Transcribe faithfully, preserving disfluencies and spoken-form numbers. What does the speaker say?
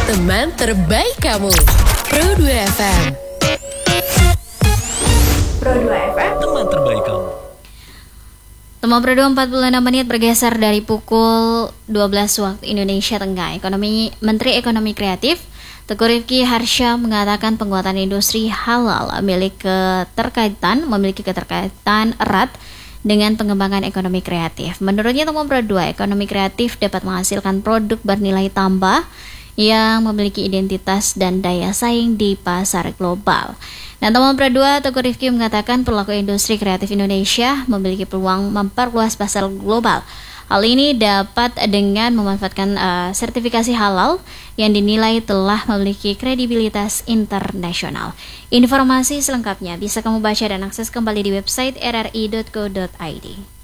teman terbaik kamu. Pro dua F M. Pro dua F M, teman terbaik kamu. Teman Pro dua empat puluh enam menit bergeser dari pukul dua belas waktu Indonesia Tengah. Ekonomi Menteri Ekonomi Kreatif Teguh Rifki Harsha mengatakan penguatan industri halal memiliki keterkaitan memiliki keterkaitan erat dengan pengembangan ekonomi kreatif. Menurutnya teman Pro dua, ekonomi kreatif dapat menghasilkan produk bernilai tambah yang memiliki identitas dan daya saing di pasar global. Nah, teman Pro dua, Teguh Rifki mengatakan pelaku industri kreatif Indonesia memiliki peluang memperluas pasar global. Hal ini dapat dengan memanfaatkan uh, sertifikasi halal yang dinilai telah memiliki kredibilitas internasional. Informasi selengkapnya bisa kamu baca dan akses kembali di website r r i dot co dot i d.